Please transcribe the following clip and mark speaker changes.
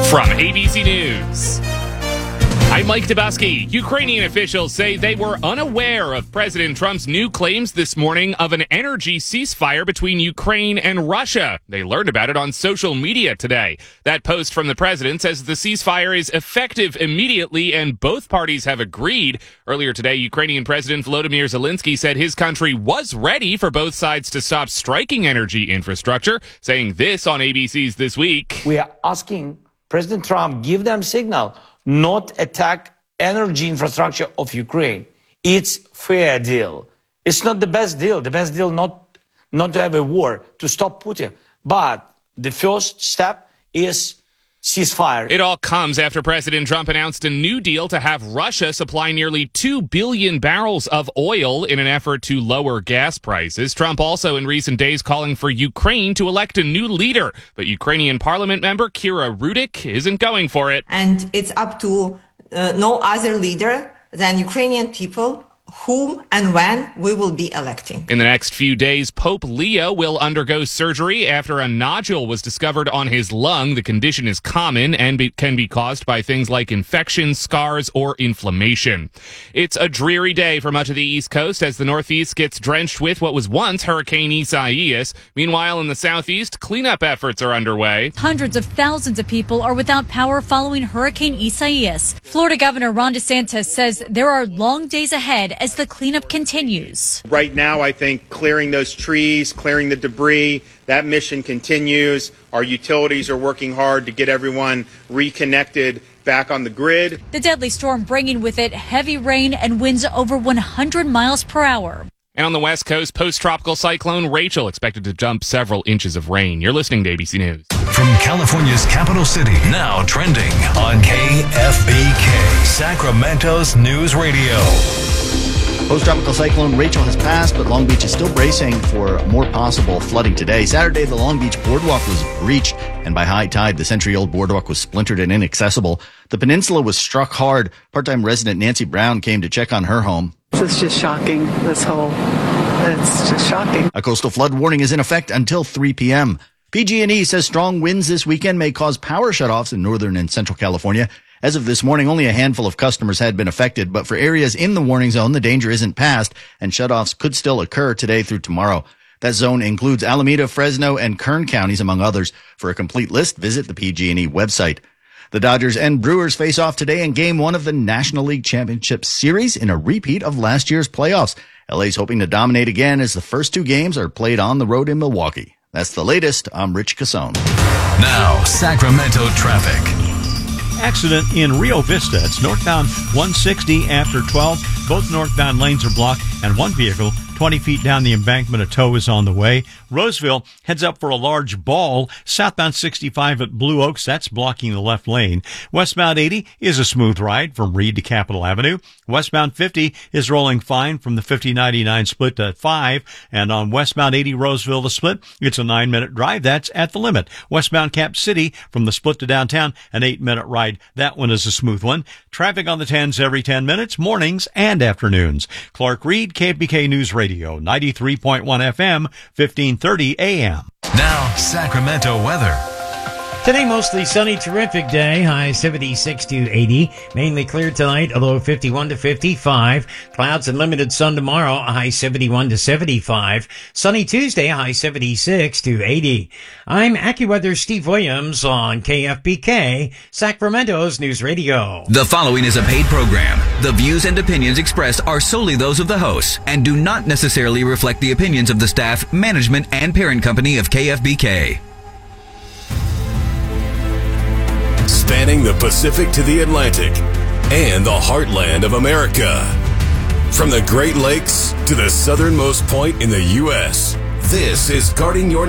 Speaker 1: From ABC News, I'm Mike Dubusky. Ukrainian officials say they were unaware of President Trump's new claims this morning of an energy ceasefire between Ukraine and Russia. They learned about it on social media today. That post from the president says the ceasefire is effective immediately and both parties have agreed. Earlier today, Ukrainian President Volodymyr Zelensky said his country was ready for both sides to stop striking energy infrastructure, saying this on ABC's This Week.
Speaker 2: We are asking President Trump give them signal not attack energy infrastructure of Ukraine. It's fair deal. It's not the best deal. The best deal not to have a war, to stop Putin. But the first step is ceasefire.
Speaker 1: It all comes after President Trump announced a new deal to have Russia supply nearly 2 billion barrels of oil in an effort to lower gas prices. Trump also in recent days calling for Ukraine to elect a new leader. But Ukrainian parliament member Kira Rudik isn't going for it.
Speaker 3: And it's up to no other leader than Ukrainian people whom and when we will be electing.
Speaker 1: In the next few days, Pope Leo will undergo surgery after a nodule was discovered on his lung. The condition is common and can be caused by things like infections, scars, or inflammation. It's a dreary day for much of the East Coast as the Northeast gets drenched with what was once Hurricane Isaias. Meanwhile, in the Southeast, cleanup efforts are underway.
Speaker 4: Hundreds of thousands of people are without power following Hurricane Isaias. Florida Governor Ron DeSantis says there are long days ahead as the cleanup continues.
Speaker 5: Right now, I think clearing those trees, clearing the debris, that mission continues. Our utilities are working hard to get everyone reconnected back on the grid.
Speaker 4: The deadly storm bringing with it heavy rain and winds over 100 miles per hour.
Speaker 1: And on the West Coast, post-tropical cyclone Rachel expected to jump several inches of rain. You're listening to ABC News.
Speaker 6: From California's capital city, now trending on KFBK, Sacramento's News Radio.
Speaker 7: Post-tropical cyclone Rachel has passed, but Long Beach is still bracing for more possible flooding today. Saturday, the Long Beach boardwalk was breached, and by high tide, the century-old boardwalk was splintered and inaccessible. The peninsula was struck hard. Part-time resident Nancy Brown came to check on her home.
Speaker 8: It's just shocking, it's just shocking.
Speaker 7: A coastal flood warning is in effect until 3 p.m. PG&E says strong winds this weekend may cause power shutoffs in northern and central California. As of this morning, only a handful of customers had been affected, but for areas in the warning zone, the danger isn't past, and shutoffs could still occur today through tomorrow. That zone includes Alameda, Fresno, and Kern counties, among others. For a complete list, visit the PG&E website. The Dodgers and Brewers face off today in Game 1 of the National League Championship Series in a repeat of last year's playoffs. LA's hoping to dominate again as the first two games are played on the road in Milwaukee. That's the latest. I'm Rich Casone.
Speaker 6: Now, Sacramento traffic.
Speaker 9: Accident in Rio Vista. It's northbound 160 after 12. Both northbound lanes are blocked, and one vehicle 20 feet down the embankment, a tow is on the way. Roseville heads up for a large ball. Southbound 65 at Blue Oaks, that's blocking the left lane. Westbound 80 is a smooth ride from Reed to Capitol Avenue. Westbound 50 is rolling fine from the 50-99 split to 5. And on westbound 80 Roseville to split, it's a 9-minute drive. That's at the limit. Westbound Cap City from the split to downtown, an 8-minute ride. That one is a smooth one. Traffic on the 10s every 10 minutes, mornings and afternoons. Clark Reed, KFBK News Radio, 93.1 FM, 1530 AM.
Speaker 6: Now, Sacramento weather.
Speaker 10: Today, mostly sunny, terrific day. High 76 to 80. Mainly clear tonight, a low 51 to 55. Clouds and limited sun tomorrow, a high 71 to 75. Sunny Tuesday, a high 76 to 80. I'm AccuWeather Steve Williams on KFBK, Sacramento's News Radio.
Speaker 11: The following is a paid program. The views and opinions expressed are solely those of the hosts and do not necessarily reflect the opinions of the staff, management, and parent company of KFBK.
Speaker 12: Spanning the Pacific to the Atlantic and the heartland of America. From the Great Lakes to the southernmost point in the U.S., this is Guarding Your